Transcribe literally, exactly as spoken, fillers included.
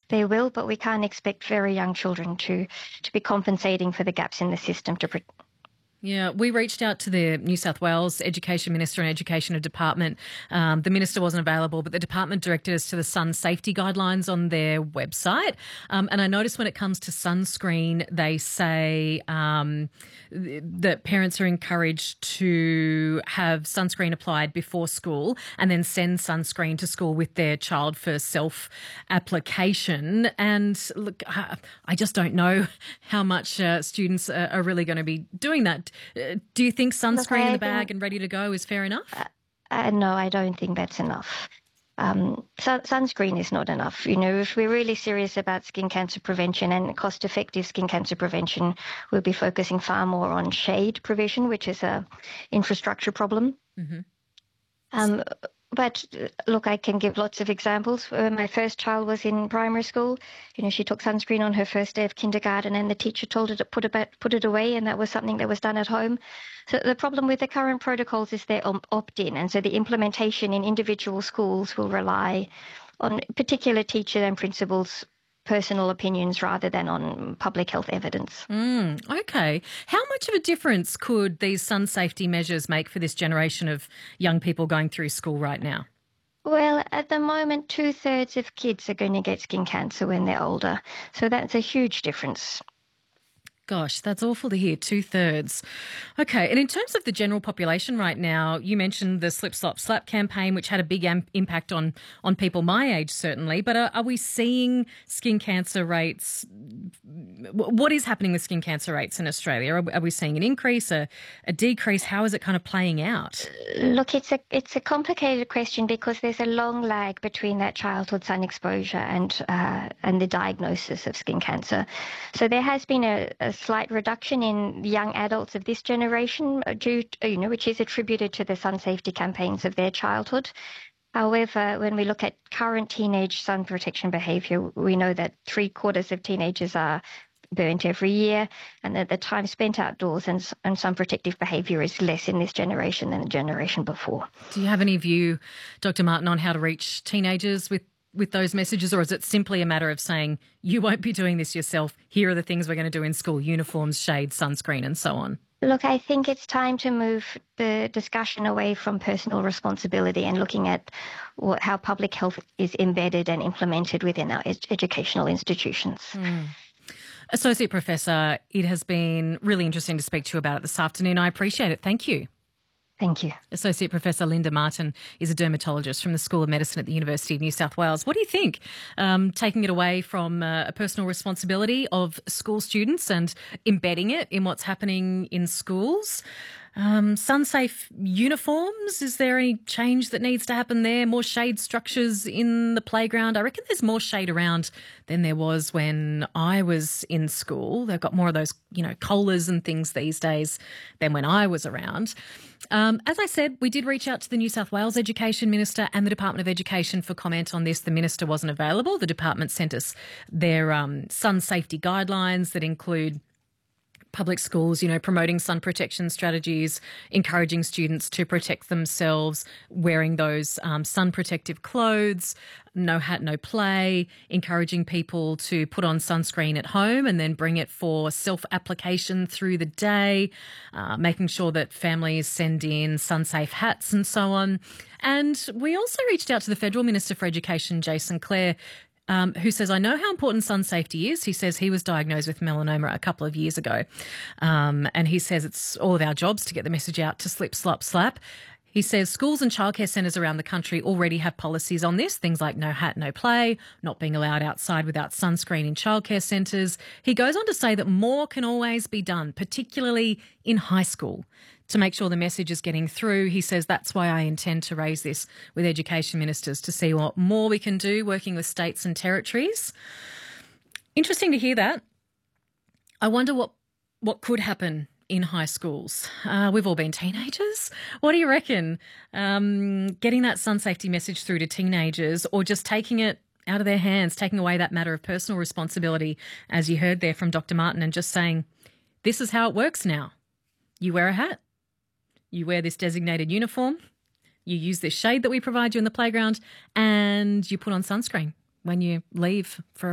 They will, but we can't expect very young children to, to be compensating for the gaps in the system to protect. Yeah, we reached out to the New South Wales Education Minister and Education Department. Um, the Minister wasn't available, but the department directed us to the sun safety guidelines on their website. Um, and I noticed when it comes to sunscreen, they say um, that parents are encouraged to have sunscreen applied before school and then send sunscreen to school with their child for self-application. And look, I just don't know how much uh, students are, are really going to be doing that. Uh, do you think sunscreen in the bag and ready to go is fair enough? Uh, uh, no, I don't think that's enough. Um, sun- sunscreen is not enough. You know, if we're really serious about skin cancer prevention and cost-effective skin cancer prevention, we'll be focusing far more on shade provision, which is a infrastructure problem. Mm-hmm. Um, But look, I can give lots of examples. When my first child was in primary school, you know, she took sunscreen on her first day of kindergarten and the teacher told her to put it, put it away, and that was something that was done at home. So the problem with the current protocols is they're opt-in, and so the implementation in individual schools will rely on particular teacher and principals' personal opinions rather than on public health evidence. Mm, okay. How much of a difference could these sun safety measures make for this generation of young people going through school right now? Well, at the moment, two-thirds of kids are going to get skin cancer when they're older. So that's a huge difference. Gosh, that's awful to hear, two-thirds. Okay, and in terms of the general population right now, you mentioned the Slip Slop Slap campaign, which had a big am- impact on, on people my age, certainly. But are, are we seeing skin cancer rates? What is happening with skin cancer rates in Australia? Are, are we seeing an increase, a, a decrease? How is it kind of playing out? Look, it's a it's a complicated question because there's a long lag between that childhood sun exposure and uh, and the diagnosis of skin cancer. So there has been a, a slight reduction in young adults of this generation, due to, you know, which is attributed to the sun safety campaigns of their childhood. However, when we look at current teenage sun protection behaviour, we know that three quarters of teenagers are burnt every year, and that the time spent outdoors and, and sun protective behaviour is less in this generation than the generation before. Do you have any view, Doctor Martin, on how to reach teenagers with with those messages, or is it simply a matter of saying, you won't be doing this yourself, here are the things we're going to do in school, uniforms, shade, sunscreen and so on? Look, I think it's time to move the discussion away from personal responsibility and looking at what, how public health is embedded and implemented within our ed- educational institutions. Mm. Associate Professor, it has been really interesting to speak to you about it this afternoon. I appreciate it. Thank you. Thank you. Associate Professor Linda Martin is a dermatologist from the School of Medicine at the University of New South Wales. What do you think? Um, taking it away from uh, a personal responsibility of school students and embedding it in what's happening in schools? Um, sun-safe uniforms, is there any change that needs to happen there? More shade structures in the playground? I reckon there's more shade around than there was when I was in school. They've got more of those, you know, colas and things these days than when I was around. Um, as I said, we did reach out to the New South Wales Education Minister and the Department of Education for comment on this. The Minister wasn't available. The department sent us their um, sun safety guidelines that include public schools, you know, promoting sun protection strategies, encouraging students to protect themselves, wearing those um, sun protective clothes, no hat, no play, encouraging people to put on sunscreen at home and then bring it for self-application through the day, uh, making sure that families send in sun-safe hats and so on. And we also reached out to the Federal Minister for Education, Jason Clare, Um, who says, I know how important sun safety is. He says he was diagnosed with melanoma a couple of years ago. Um, and he says it's all of our jobs to get the message out to slip, slop, slap. He says schools and childcare centres around the country already have policies on this, things like no hat, no play, not being allowed outside without sunscreen in childcare centres. He goes on to say that more can always be done, particularly in high school, to make sure the message is getting through. He says that's why I intend to raise this with education ministers to see what more we can do working with states and territories. Interesting to hear that. I wonder what, what could happen in high schools. Uh, we've all been teenagers. What do you reckon? Um, getting that sun safety message through to teenagers, or just taking it out of their hands, taking away that matter of personal responsibility, as you heard there from Doctor Martin, and just saying, this is how it works now. You wear a hat. You wear this designated uniform. You use this shade that we provide you in the playground, and you put on sunscreen when you leave for a